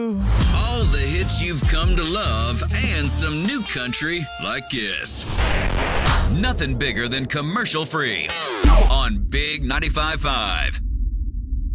All the hits you've come to love and some new country like this. Nothing bigger than commercial free on Big 95.5.